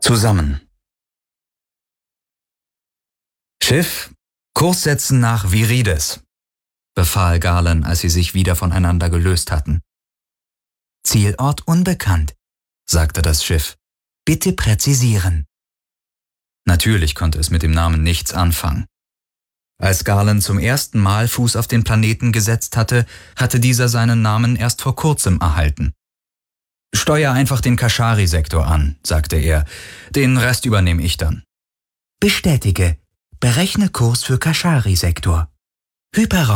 Zusammen. Schiff, Kurs setzen nach Virides, befahl Galen, als sie sich wieder voneinander gelöst hatten. Zielort unbekannt, sagte das Schiff. Bitte präzisieren. Natürlich konnte es mit dem Namen nichts anfangen. Als Galen zum ersten Mal Fuß auf den Planeten gesetzt hatte, hatte dieser seinen Namen erst vor kurzem erhalten. »Steuer einfach den Kashari-Sektor an«, sagte er. »Den Rest übernehme ich dann.« »Bestätige. Berechne Kurs für Kashari-Sektor.